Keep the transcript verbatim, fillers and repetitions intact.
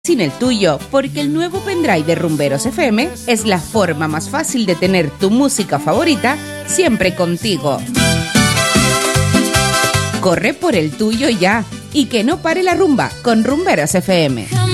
sin el tuyo, porque el nuevo pendrive de Rumberos F M es la forma más fácil de tener tu música favorita siempre contigo. Corre por el tuyo ya y que no pare la rumba con Rumberos F M.